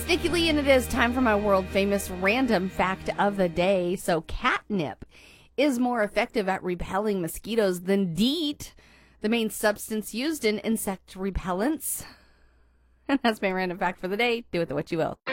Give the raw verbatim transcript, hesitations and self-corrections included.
is Nikki Lee, and it is time for my world-famous random fact of the day. So catnip is more effective at repelling mosquitoes than DEET, the main substance used in insect repellents. And that's my random fact for the day. Do with it what you will.